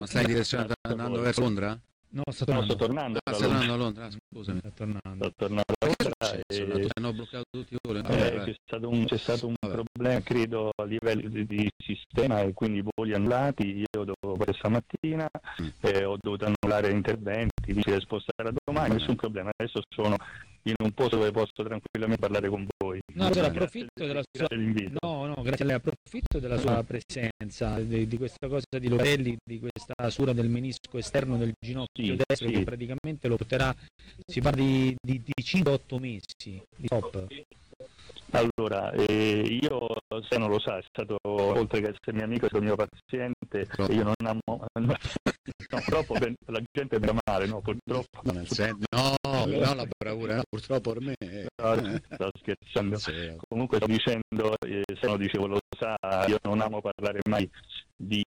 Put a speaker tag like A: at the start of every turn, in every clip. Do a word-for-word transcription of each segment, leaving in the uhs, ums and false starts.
A: Ma stai in direzione andando verso Londra?
B: No, sto
C: No,
B: tornando.
C: sto tornando
A: Ah,
C: da
A: stai
C: Londra.
A: tornando a Londra, ah, scusami.
B: Sto tornando.
C: Sto tornando a
A: Ma che è
C: Londra
A: successo?
C: e...
A: Ti hanno bloccato tutti i voli?
C: Eh,
A: Vabbè,
C: c'è stato un, c'è stato un problema, credo, a livello di, di sistema e quindi voli annullati. Io dopo questa mattina
A: Mm.
C: eh, ho dovuto annullare interventi, difficile spostare a domani,
A: Mm.
C: nessun problema. Adesso sono in un posto dove posso tranquillamente parlare con voi.
B: No, allora
C: Grazie
B: approfitto della sua...
C: grazie dell'invito.
B: No, no, grazie a lei, approfitto della sua presenza, di, di questa cosa di Lorelli, di questa sura del menisco esterno del ginocchio
C: Sì,
B: destro
C: sì.
B: che praticamente lo porterà, si parla di, di, di cinque otto mesi di top.
C: Allora, eh, io, se non lo sa, è stato, oltre che essere mio amico, è stato mio paziente, e io non amo, no, purtroppo per- la gente mi male, no, purtroppo.
A: No, nel senso- no, no, la bravura, no, purtroppo per me. eh.
C: No, sto scherzando.
A: Sì,
C: Comunque sto dicendo, eh, se non dicevo, lo sa, io non amo parlare mai di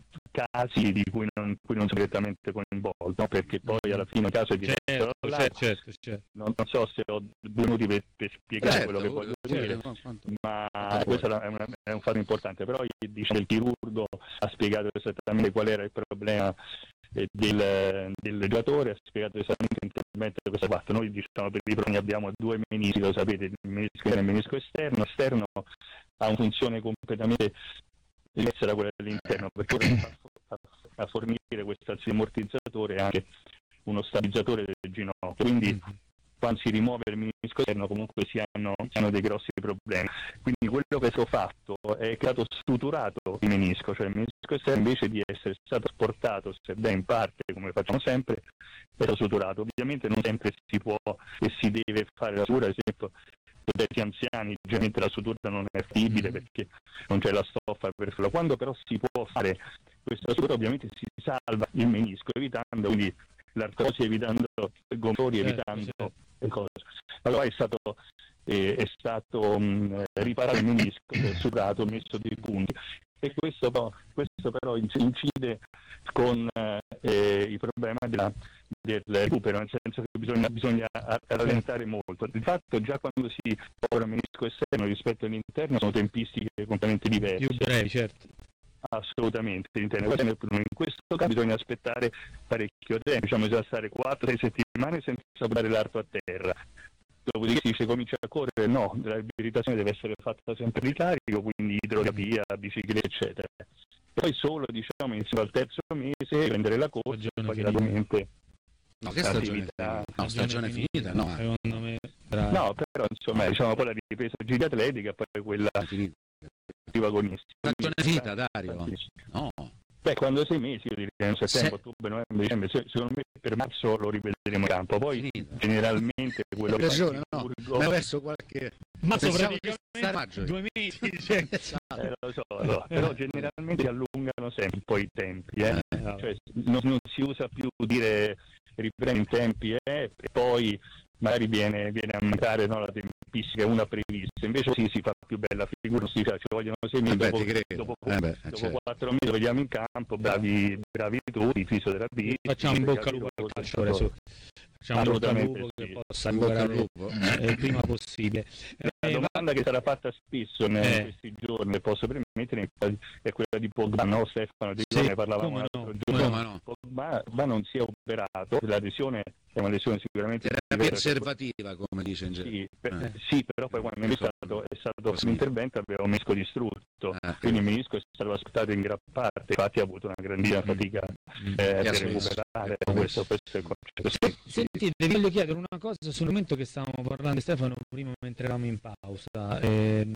C: casi di cui non, cui non sono direttamente coinvolto, no? Perché poi alla fine il caso è diverso.
B: Certo,
C: Là,
B: certo, certo, certo.
C: non, non so se ho due minuti per, per spiegare
A: Certo,
C: quello che voglio
A: certo,
C: dire.
A: no, quanto-
C: Ma
A: Quanto
C: questo è, una- è un fatto importante, però diciamo, il chirurgo ha spiegato esattamente qual era il problema eh, del, del giocatore, ha spiegato esattamente l'intervento che cosa ha fatto. Noi diciamo per i proni abbiamo due menischi, lo sapete, il menisco interno e il menisco esterno. Esterno ha una funzione completamente diversa da quella dell'interno, perché fa, fa, fa fornire questo ammortizzatore e anche uno stabilizzatore del ginocchio, quindi quando si rimuove il menisco esterno comunque si hanno, si hanno dei grossi problemi. Quindi quello che è stato fatto è che è stato suturato il menisco, cioè il menisco esterno invece di essere stato sportato, sebbene in parte come facciamo sempre, è stato suturato. Ovviamente non sempre si può e si deve fare la sutura, ad esempio per detti anziani generalmente la sutura non è fattibile perché non c'è la stoffa per farlo. Quando però si può fare questa sutura ovviamente si salva il menisco evitando quindi l'artrosi, evitando gonfiori,
B: Certo,
C: evitando
B: certo.
C: le cose. Allora è stato, eh, è stato mh, riparato il menisco, è suturato, messo dei punti e questo, però- questo però incide con eh, il problema della, del recupero, nel senso che bisogna, bisogna a- rallentare molto. Di fatto già quando si opera il menisco esterno rispetto all'interno sono tempistiche completamente diverse.
B: Più brevi, certo.
C: Assolutamente, l'interno. In questo caso bisogna aspettare parecchio tempo, diciamo bisogna stare quattro sei settimane senza dare l'arto a terra. Dopodiché si dice comincia a correre, no, la riabilitazione deve essere fatta sempre di carico, quindi idroterapia, bicicletta, eccetera. Poi solo, diciamo, inizio al terzo mese prendere la corsa e
B: Stagione
C: poi
B: finita.
C: gradualmente
A: No, che stagione
C: l'attività.
A: finita? No, stagione finita, no. eh.
B: Secondo me, bravo.
C: No, però insomma, diciamo poi la ripresa giri atletica e poi quella
A: È finita.
C: agonistica.
A: Stagione finita, Dario. No.
C: Beh, quando sei mesi, io direi in settembre,
A: Se-
C: ottobre, novembre, dicembre, se- secondo me per marzo lo rivedremo in campo. Poi
A: Finita.
C: generalmente quello
A: Hai
C: che fa il
A: ragione, no.
C: chirurgo-
A: Mi hai perso qualche...
B: Ma
A: Pensavo che
B: praticamente
A: sta maggio.
B: due mesi, cioè,
C: eh, lo so, lo so, però generalmente si allungano sempre un po' i tempi, eh. Cioè, non, non si usa più dire riprendi in tempi eh, e poi magari viene, viene a mancare no, la tempistica una prevista, invece sì, si fa più bella figura, si dice, ci vogliono sei mesi,
A: Eh beh,
C: dopo,
A: ti credo.
C: dopo,
A: Eh beh,
C: dopo
A: certo.
C: quattro mesi lo vediamo in campo, bravi, bravi tutti, fisioterapisti.
B: facciamo in bocca al lupo al calcio adesso. Facciamo in bocca al lupo
C: Assolutamente
B: che
C: sì.
B: possa
A: In bocca al
B: recuperare
A: lupo.
B: eh, il prima possibile.
C: La
B: Eh, ma-
C: domanda che sarà fatta spesso in
B: Eh.
C: questi giorni, posso permettere, è quella di Pogba, no Stefano? Di
B: Sì,
C: cui ne parlavamo
B: come
C: l'altro
B: no,
C: giorno.
A: come no.
C: Pogba, Pogba non si è operato, la lesione è una lesione sicuramente
A: Terapia
C: diversa.
A: conservativa, come dice in genere.
C: Sì, per-
A: Eh.
C: sì, però poi quando è stato, è stato
A: Così.
C: l'intervento aveva un menisco distrutto,
A: Ah,
C: quindi il menisco è stato aspettato in gran parte, infatti ha avuto una grandissima fatica eh,
A: E
C: per
A: ha smesso.
C: recuperare
A: Ha
C: questo,
A: smesso.
C: questo è il concetto. Sì, sì.
B: Senti, vi voglio chiedere una cosa sul momento che stavamo parlando, Stefano, prima mentre eravamo in pausa. Ehm,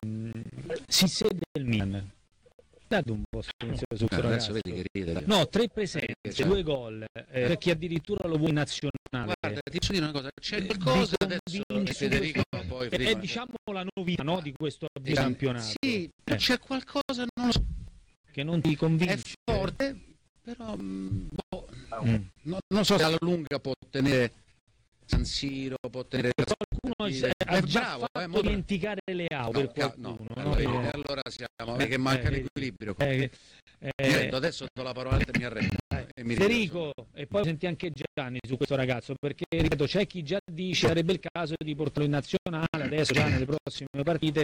B: si sede il Milan. Date un po' silenzio su
A: Eh,
B: questo
A: adesso
B: ragazzo.
A: vedi che ride.
B: No, tre presenze,
A: Eh, cioè-
B: due gol, eh, c'è chi addirittura lo vuole in nazionale.
A: Guarda, ti posso dire una cosa, c'è
B: Vi
A: qualcosa adesso
B: convince
A: Federico,
B: questo?
A: poi
B: È,
A: prima-
B: è, diciamo la novità no, di questo avvio
A: Diciamo-
B: campionato.
A: Sì,
B: Eh.
A: c'è qualcosa, non lo so,
B: Che non ti
A: è
B: convince.
A: forte, però mm, boh,
B: Mm.
A: no- non so se alla lunga può tenere San Siro, può tenere...
B: Qualcuno
A: Dire-
B: ha
A: è
B: già
A: bravo,
B: fatto
A: eh, mo-
B: dimenticare le A U
A: No,
B: per
A: ca-
B: qualcuno.
A: no,
B: no?
A: allora,
B: Eh,
A: allora siamo, vedi che manca
B: eh,
A: l'equilibrio.
B: eh,
A: Mi
B: eh,
A: arrendo, adesso do la parola a te, mi arrendo. e mi
B: Federico, e poi senti anche Gianni su questo ragazzo, perché ripeto, c'è chi già dice sarebbe il caso di portarlo in nazionale adesso già nelle prossime partite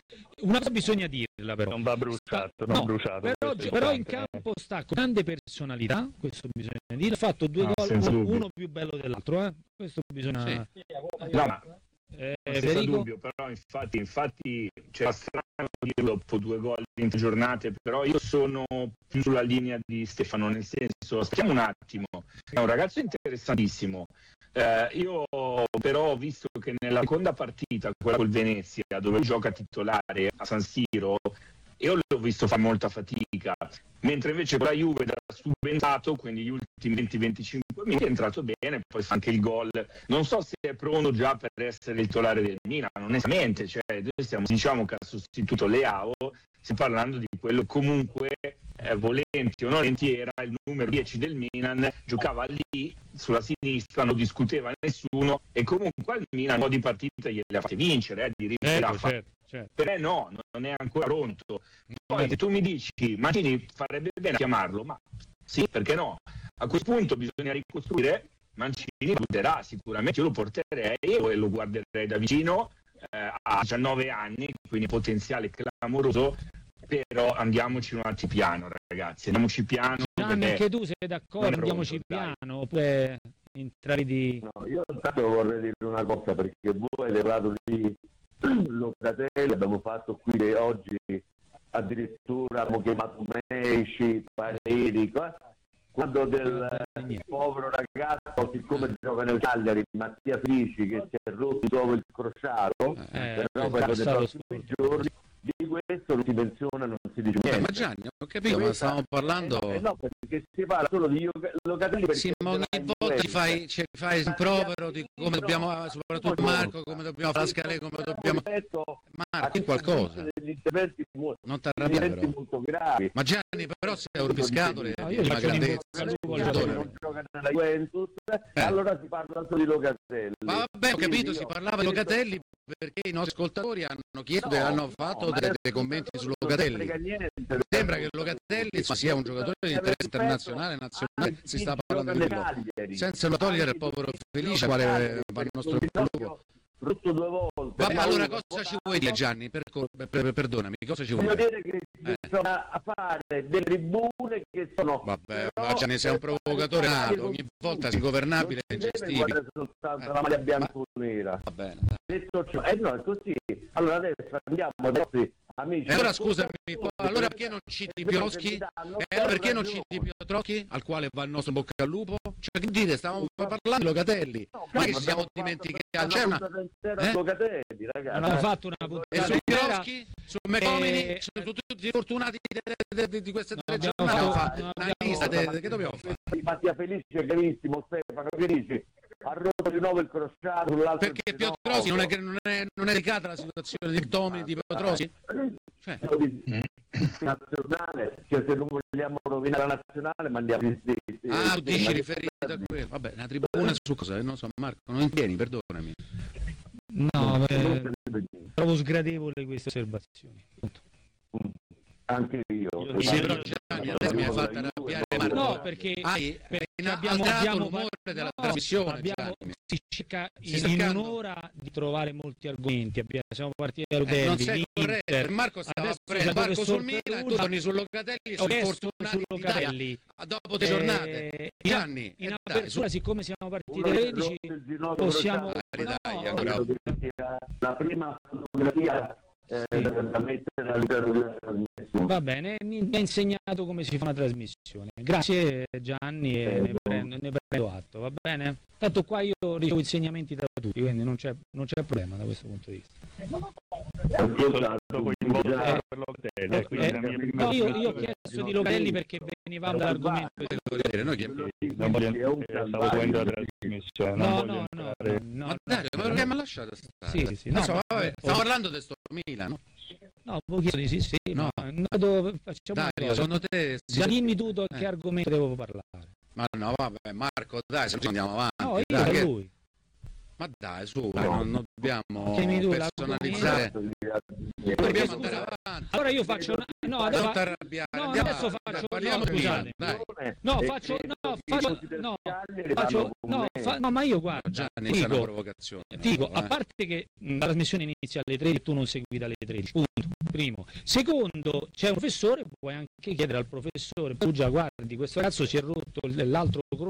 B: Una cosa bisogna dirla però.
C: Non va bruciato, non
B: no,
C: bruciato.
B: Però, però in campo sta con grande personalità, questo bisogna dire, ha fatto due
C: no,
B: gol, uno, uno più bello dell'altro, eh? Questo bisogna...
D: Sì. No, ma...
B: Eh,
D: senza
B: Federico?
D: dubbio, però infatti, infatti c'era strano dirlo dopo due gol in tre giornate, però io sono più sulla linea di Stefano, nel senso, aspettiamo un attimo, è un ragazzo interessantissimo. Eh, io però ho visto che nella seconda partita, quella col Venezia, dove gioca titolare a San Siro, io l'ho visto fare molta fatica, mentre invece con la Juve da subentrato, quindi gli ultimi venti venticinque minuti è entrato bene, poi fa anche il gol. Non so se è pronto già per essere il titolare del Milan, onestamente, cioè noi stiamo, diciamo che ha sostituito Leao, stiamo parlando di quello comunque, eh, volenti o non volenti, era il numero dieci del Milan, giocava lì sulla sinistra, non discuteva nessuno e comunque al Milan un po' di partite gliele ha fatte vincere, eh, di
B: certo, certo, certo.
D: Per no, non è ancora pronto. Poi se tu mi dici Mancini farebbe bene a chiamarlo, ma sì, perché no? A quel punto bisogna ricostruire. Mancini butterà sicuramente, io lo porterei e lo guarderei da vicino, eh, a diciannove anni, quindi potenziale clamoroso, però andiamoci un attimo piano, ragazzi, andiamoci piano.
B: Gianni, anche tu sei d'accordo, andiamoci
D: pronto,
B: piano, oppure entrare di...
E: No, io intanto vorrei dire una cosa, perché voi avete parlato di Locatelli, abbiamo fatto qui oggi addirittura abbiamo chiamato Messi, Pareri, quando del eh, povero ragazzo, siccome gioca nel Cagliari, Mattia Frici, che si è rotto dopo il crociato,
B: eh,
E: però per i prossimi giorni di questo non si menziona, non si dice niente.
A: Ma Gianni, ho capito, ma stavamo parlando...
E: Eh no, eh no, perché si parla solo di Locatelli.
A: Sì, ma ogni volta ci fai, ci fai il proprio di come dobbiamo, soprattutto Marco, come dobbiamo fare la scala, come dobbiamo... Marco, in qualcosa. Non ti arrabbiare però.
E: Molto gravi.
A: Ma Gianni, però si è urpiscato le,
B: no, io
A: la grandezza.
E: Non gioca nella Juventus, eh. Allora si parla solo di Locatelli.
A: Ma vabbè, ho capito, si parlava di Locatelli perché i nostri ascoltatori hanno chiesto no, e hanno fatto no, dei, dei commenti su Locatelli. Sembra che Locatelli sia un giocatore di interesse internazionale, nazionale, si sta parlando di lui. Senza lo togliere il povero Felice, quale va il nostro gruppo.
E: Brutto due volte.
A: Ma, ma allora cosa ci vuoi dire, Gianni? Per, per, per, perdonami, cosa ci vuoi
E: dire?
A: Voglio
E: dire che eh. sono a fare delle tribune che sono...
A: Vabbè, ma Gianni sei un provocatore nato, ogni volta sei ingovernabile e ingestibile.
E: Soltanto eh. la maglia bianco-nera.
A: Va bene.
E: Detto ciò, eh no, è così. Allora adesso andiamo ai nostri amici.
A: E allora scusami, allora perché non citi Pioschi? E allora perché non citi Piotrowski, al quale va il nostro bocca al lupo? Cioè, che dite, stavamo parlando di Locatelli, no, ma che ci siamo dimenticati? C'è una...
E: Eh? Locatelli, ragazzi.
B: Hanno fatto una puntata.
A: E su Pioschi, su McComini, e... su tutti i fortunati di, di, di queste tre giornate abbiamo fatto una lista, che dobbiamo fare?
E: Mattia Felice, carissimo Stefano Felice, ha rotto di nuovo il crociato sull'altro.
A: Perché Piotrowski non è, non è, non è delicata la situazione di Tommy di Piotrowski? Cioè.
E: Nazionale, cioè se non vogliamo rovinare la nazionale mandiamo di, di, di,
A: ah, tu dici riferito a quello, vabbè, una tribuna su cosa? Non so, Marco, non intervieni, perdonami.
B: No, beh, trovo sgradevole queste osservazioni.
E: Anche io.
B: io
A: sì, però Gianni, adesso mi hai fatto arrabbiare, Marco.
B: No, perché,
A: hai,
B: perché abbiamo, abbiamo
A: l'umore della
B: no,
A: trasmissione.
B: Abbiamo, si cerca
A: si
B: in, in un'ora di trovare molti argomenti. Abbiamo, siamo partiti da Locatelli,
A: eh, non sei corretto. Marco stava prendendo Marco sul Milan, tu torni su Locatelli, sui fortunati d'Italia. Dopo tre giornate.
B: Eh,
A: Gianni,
B: in
A: eh,
B: apertura,
A: dai,
B: siccome siamo partiti alle tredici, possiamo...
A: Dai, dai,
B: no,
A: no,
E: la prima fotografia eh, sì. da mettere all'interno della trasmissione.
B: Va bene, mi ha insegnato come si fa una trasmissione. Grazie Gianni, e ne prendo, ne prendo atto, va bene? Tanto qua io ricevo insegnamenti da tutti, quindi non c'è, non c'è problema da questo punto di vista. No, io, io ho chiesto di Locatelli perché venivamo dall'argomento.
C: Stavo seguendo la trasmissione.
B: No, no, no, no.
A: Ma dai, ma perché mi ha lasciato stare?
B: Sì, sì, sì.
A: No, so, vabbè, stiamo parlando di sto Milan, no?
B: No, ho chiesto di sì, sì.
A: No,
B: no dove facciamo
A: Dario, secondo te...
B: Già dimmi tu da che argomento devo parlare.
A: Ma no, vabbè, Marco, dai, se andiamo avanti.
B: No, io
A: dai,
B: da
A: che...
B: lui.
A: Ma dai, su, no. non, non dobbiamo personalizzare. Dobbiamo andare avanti.
B: Allora io faccio una... no,
A: non
B: allora...
A: arrabbiare.
B: no,
A: Andiamo,
B: adesso faccio
A: parliamo
B: no,
A: di
B: scusate.
A: Dai.
B: No, faccio no, faccio no, faccio no, fa... no, ma io guarda,
A: Gianni,
B: dico,
A: una provocazione.
B: Dico,
A: no,
B: a
A: eh.
B: parte che mh, la trasmissione inizia alle tredici, tu non segui dalle tredici, punto. Primo. Secondo, c'è un professore, puoi anche chiedere al professore, tu già guardi, questo ragazzo si è rotto l'altro croce